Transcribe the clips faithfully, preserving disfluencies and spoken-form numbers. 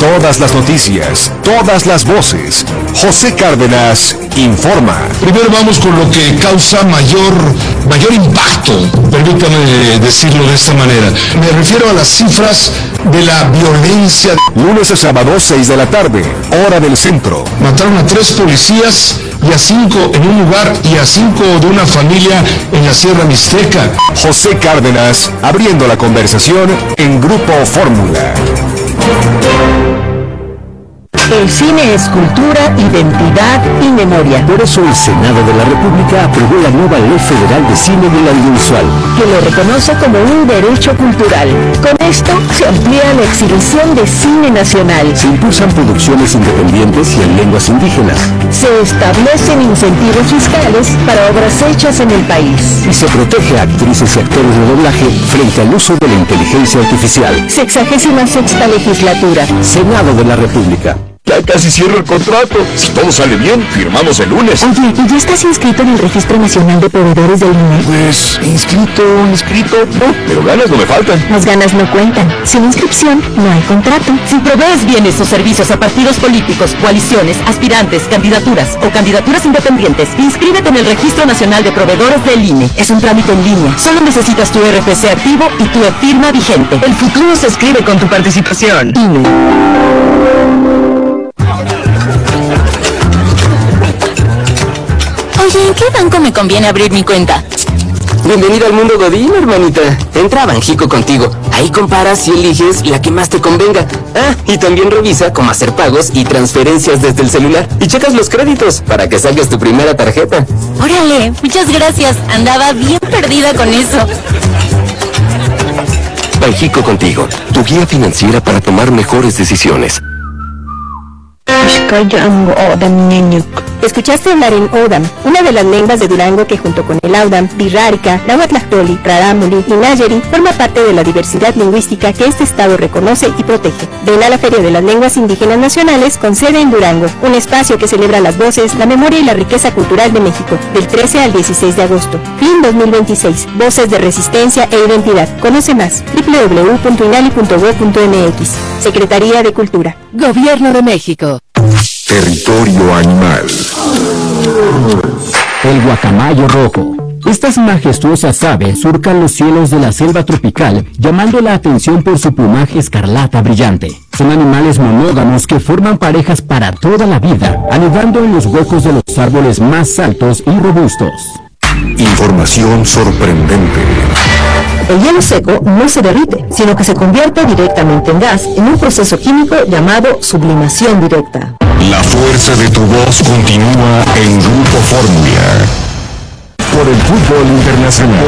Todas las noticias, todas las voces. José Cárdenas informa. Primero vamos con lo que causa mayor, mayor impacto, permítame decirlo de esta manera. Me refiero a las cifras de la violencia. Lunes a sábado, seis de la tarde, hora del centro. Mataron a tres policías y a cinco en un lugar y a cinco de una familia en la Sierra Mixteca. José Cárdenas, abriendo la conversación en Grupo Fórmula. El cine es cultura, identidad y memoria. Por eso el Senado de la República aprobó la nueva Ley Federal de Cine del Audiovisual, que lo reconoce como un derecho cultural. Con esto se amplía la exhibición de cine nacional. Se impulsan producciones independientes y en lenguas indígenas. Se establecen incentivos fiscales para obras hechas en el país. Y se protege a actrices y actores de doblaje frente al uso de la inteligencia artificial. Sexagésima sexta legislatura. Senado de la República. Ya casi cierro el contrato. Si todo sale bien, firmamos el lunes. Oye, ¿y ya estás inscrito en el Registro Nacional de Proveedores del I N E? Pues, inscrito, inscrito, no, pero ganas no me faltan. Las ganas no cuentan. Sin inscripción, no hay contrato. Si provees bienes o servicios a partidos políticos, coaliciones, aspirantes, candidaturas o candidaturas independientes, inscríbete en el Registro Nacional de Proveedores del I N E. Es un trámite en línea. Solo necesitas tu R F C activo y tu firma vigente. El futuro se escribe con tu participación. I N E. Oye, ¿en qué banco me conviene abrir mi cuenta? Bienvenida al mundo Godín, hermanita. Entra a Banjico contigo. Ahí comparas y eliges la que más te convenga. Ah, y también revisa cómo hacer pagos y transferencias desde el celular. Y checas los créditos para que saques tu primera tarjeta. Órale, muchas gracias. Andaba bien perdida con eso. Banjico contigo, tu guía financiera para tomar mejores decisiones. Escuchaste hablar en Odam, una de las lenguas de Durango que junto con el Audam, Birrárica, Nahuatlactoli, Rarámuri y Nayeri forma parte de la diversidad lingüística que este estado reconoce y protege. Ven a la Feria de las Lenguas Indígenas Nacionales con sede en Durango, un espacio que celebra las voces, la memoria y la riqueza cultural de México, del trece al dieciséis de agosto. Fin dos mil veintiséis, Voces de Resistencia e Identidad. Conoce más, doble u doble u doble u punto inali punto gob punto eme equis. Secretaría de Cultura. Gobierno de México. Territorio animal. El guacamayo rojo. Estas majestuosas aves surcan los cielos de la selva tropical, llamando la atención por su plumaje escarlata brillante. Son animales monógamos que forman parejas para toda la vida, anidando en los huecos de los árboles más altos y robustos. Información sorprendente. El hielo seco no se derrite, sino que se convierte directamente en gas en un proceso químico llamado sublimación directa. La fuerza de tu voz continúa en Grupo Fórmula. Por el fútbol internacional.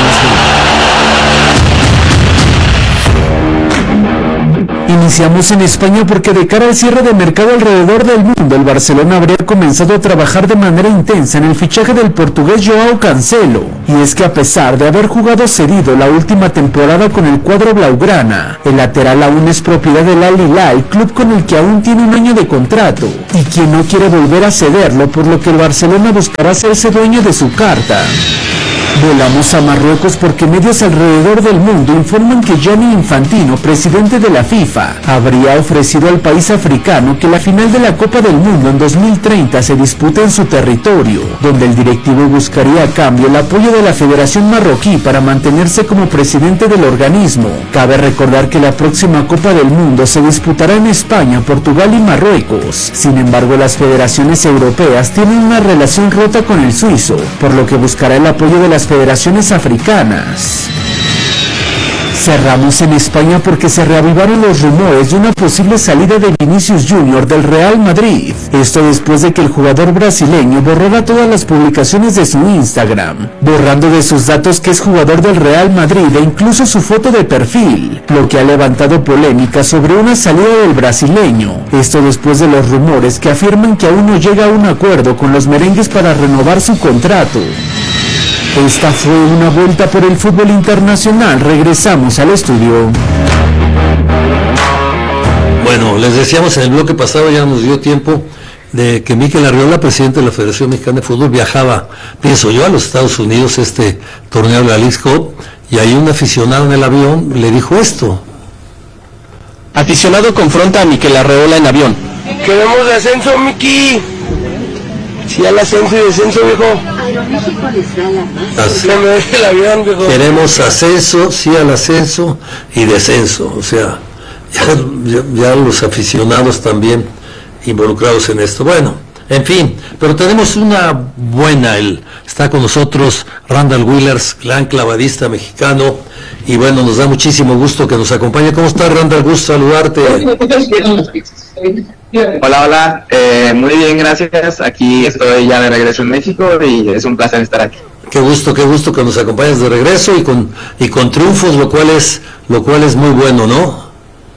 Iniciamos en España porque de cara al cierre de mercado alrededor del mundo, el Barcelona habría comenzado a trabajar de manera intensa en el fichaje del portugués Joao Cancelo. Y es que a pesar de haber jugado cedido la última temporada con el cuadro blaugrana, el lateral aún es propiedad del Al Hilal, club con el que aún tiene un año de contrato, y quien no quiere volver a cederlo, por lo que el Barcelona buscará hacerse dueño de su carta. Volamos a Marruecos porque medios alrededor del mundo informan que Gianni Infantino, presidente de la FIFA, habría ofrecido al país africano que la final de la Copa del Mundo en dos mil treinta se dispute en su territorio, donde el directivo buscaría a cambio el apoyo de la Federación Marroquí para mantenerse como presidente del organismo. Cabe recordar que la próxima Copa del Mundo se disputará en España, Portugal y Marruecos. Sin embargo, las federaciones europeas tienen una relación rota con el suizo, por lo que buscará el apoyo de las federaciones africanas. Cerramos en España porque se reavivaron los rumores de una posible salida de Vinicius Junior del Real Madrid. Esto después de que el jugador brasileño borrara todas las publicaciones de su Instagram, borrando de sus datos que es jugador del Real Madrid e incluso su foto de perfil, lo que ha levantado polémica sobre una salida del brasileño. Esto después de los rumores que afirman que aún no llega a un acuerdo con los merengues para renovar su contrato. Esta fue una vuelta por el fútbol internacional. Regresamos al estudio. Bueno, les decíamos en el bloque pasado, ya nos dio tiempo de que Mikel Arriola, presidente de la Federación Mexicana de Fútbol, viajaba, pienso yo, a los Estados Unidos, este torneo de la Leagues Cup, y ahí un aficionado en el avión le dijo esto. Aficionado confronta a Mikel Arreola en avión. Queremos ascenso, Miki. Sí, al ascenso y descenso, viejo. Así. Se me deje el avión, viejo. Queremos ascenso, sí al ascenso y descenso. O sea, ya, ya, ya los aficionados también involucrados en esto. Bueno, en fin, pero tenemos una buena. El, está con nosotros Randall Wheelers, gran clavadista mexicano. Y bueno, nos da muchísimo gusto que nos acompañe. ¿Cómo estás, Randall? Gusto saludarte. Hola, hola, eh, muy bien, gracias. Aquí estoy ya de regreso en México y es un placer estar aquí. Qué gusto, qué gusto que nos acompañes de regreso y con y con triunfos, lo cual es lo cual es muy bueno, ¿no?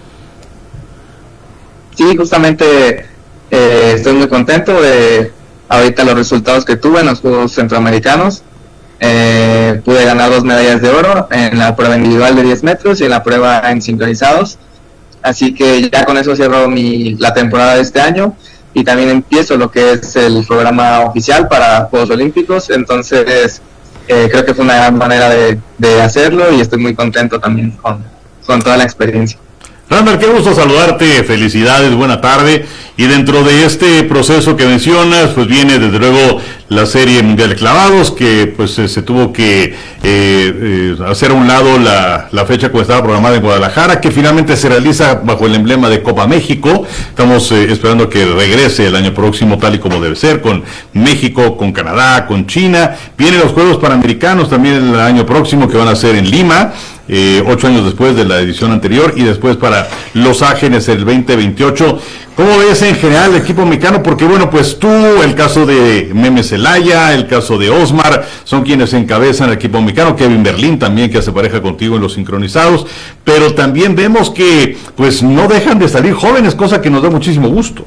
Sí, justamente eh, estoy muy contento de ahorita los resultados que tuve en los Juegos Centroamericanos. Eh, pude ganar dos medallas de oro en la prueba individual de diez metros y en la prueba en sincronizados. Así que ya con eso cierro mi, la temporada de este año y también empiezo lo que es el programa oficial para Juegos Olímpicos. Entonces eh, creo que fue una gran manera de, de hacerlo y estoy muy contento también con, con toda la experiencia. Randall, qué gusto saludarte, felicidades, buena tarde. Y dentro de este proceso que mencionas, pues viene desde luego la Serie Mundial de Clavados, que pues se, se tuvo que eh, eh, hacer a un lado la, la fecha que estaba programada en Guadalajara, que finalmente se realiza bajo el emblema de Copa México. Estamos eh, esperando que regrese el año próximo tal y como debe ser, con México, con Canadá, con China. Vienen los Juegos Panamericanos también el año próximo, que van a ser en Lima. Eh, ocho años después de la edición anterior, y después para Los Ángeles el veinte veintiocho. ¿Cómo ves en general el equipo mexicano? Porque bueno, pues tú, el caso de Meme Celaya, el caso de Osmar, son quienes encabezan el equipo mexicano. Kevin Berlín también, que hace pareja contigo en los sincronizados, pero también vemos que pues no dejan de salir jóvenes, cosa que nos da muchísimo gusto.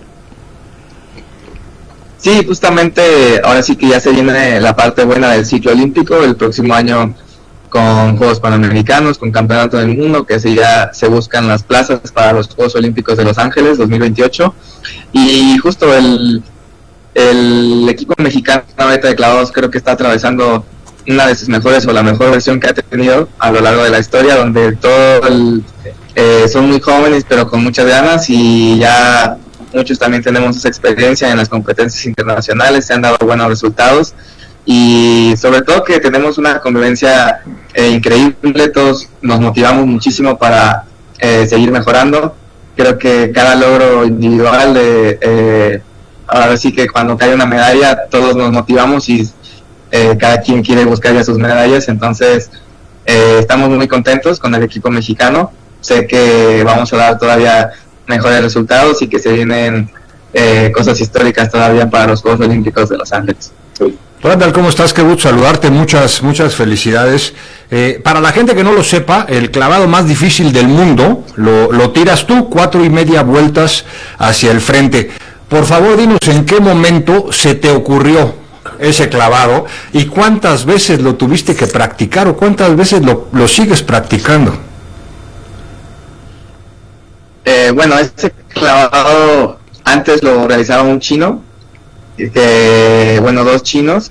Sí, justamente ahora sí que ya se viene la parte buena del ciclo olímpico el próximo año, con Juegos Panamericanos, con Campeonato del Mundo, que así ya se buscan las plazas para los Juegos Olímpicos de Los Ángeles dos mil veintiocho. Y justo el, el equipo mexicano de clavados creo que está atravesando una de sus mejores o la mejor versión que ha tenido a lo largo de la historia, donde todo el, eh, son muy jóvenes pero con muchas ganas, y ya muchos también tenemos esa experiencia en las competencias internacionales, se han dado buenos resultados. Y sobre todo que tenemos una convivencia eh, increíble, todos nos motivamos muchísimo para eh, seguir mejorando. Creo que cada logro individual, de, eh, ahora sí que cuando cae una medalla todos nos motivamos y eh, cada quien quiere buscar ya sus medallas. Entonces eh, estamos muy contentos con el equipo mexicano. Sé que vamos a dar todavía mejores resultados y que se vienen eh, cosas históricas todavía para los Juegos Olímpicos de Los Ángeles. Sí. Randall, ¿cómo estás? Qué gusto saludarte, muchas, muchas felicidades. Eh, para la gente que no lo sepa, el clavado más difícil del mundo lo, lo tiras tú, cuatro y media vueltas hacia el frente. Por favor, dinos en qué momento se te ocurrió ese clavado y cuántas veces lo tuviste que practicar o cuántas veces lo, lo sigues practicando. Eh, bueno, ese clavado antes lo realizaba un chino, que bueno, dos chinos,